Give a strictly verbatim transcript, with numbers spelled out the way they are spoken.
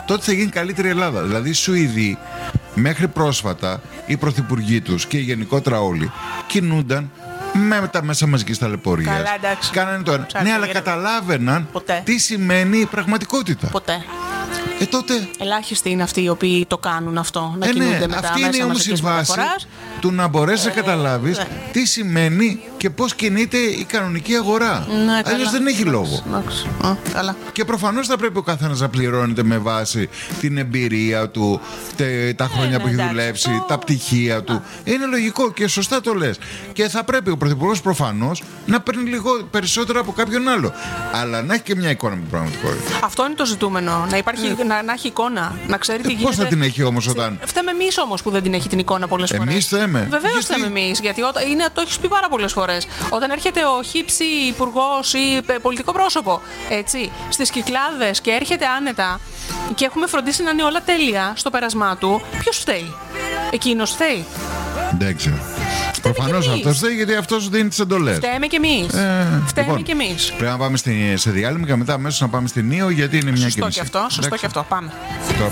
τότε θα γίνει καλύτερη Ελλάδα. Δηλαδή οι Σουηδοί μέχρι πρόσφατα, οι πρωθυπουργοί τους και γενικότερα όλοι κινούνταν με τα μέσα μαζικής ταλαιπωρίας. Καλά, εντάξει. Κάνανε το ένα. Ναι, αλλά καταλάβαιναν ποτέ. τι σημαίνει η πραγματικότητα. Ποτέ. Ε, τότε. Ελάχιστοι είναι αυτοί οι οποίοι το κάνουν αυτό. Να ε, κινούνται ναι, με τα αυτή μέσα είναι όμως η μαζικής βάση μεταφοράς. του να μπορέσεις Ε, να καταλάβεις ναι. τι σημαίνει και πώς κινείται η κανονική αγορά. Ναι, αλλιώς δεν έχει λόγο. Εντάξει. Α, καλά. Και προφανώς θα πρέπει ο καθένας να πληρώνεται με βάση την εμπειρία του, τε, τα χρόνια ναι, που έχει εντάξει, δουλέψει, αυτό- τα πτυχία του. Είναι λογικό και σωστά το λες. Και θα πρέπει ο Πρωθυπουργός προφανώς να παίρνει λίγο περισσότερο από κάποιον άλλο. Αλλά να έχει και μια εικόνα με την πραγματικότητα. Αυτό είναι το ζητούμενο. Να, υπάρχει, να, να έχει εικόνα. Να ξέρει τι Ε, γίνεται. πώς θα την έχει όμως όταν. Φταίμε εμείς όμως που δεν την έχει την εικόνα πολλές φορές. Εμείς θέμε. Βεβαίως Γιατί? θέμε εμείς. Γιατί όταν, είναι, το έχεις πει πάρα πολλές φορές. Όταν έρχεται ο χύψη υπουργός ή πε- πολιτικό πρόσωπο έτσι, στις Κυκλάδες και έρχεται άνετα και έχουμε φροντίσει να είναι όλα τέλεια στο πέρασμά του, ποιος φταίει? Εκείνος φταίει. Δεν ξέρω. Προφανώς κι εμείς. αυτός δεν, γιατί αυτός δίνει τις εντολές. Φταίμε κι εμείς. Ε, Φταίμε λοιπόν, κι εμείς. Πρέπει να πάμε στη, σε διάλειμμα και μετά αμέσως να πάμε στην Νίο γιατί είναι μια και Σωστό μισή. και αυτό. Σωστό Εντάξει. και αυτό. Πάμε. Τώρα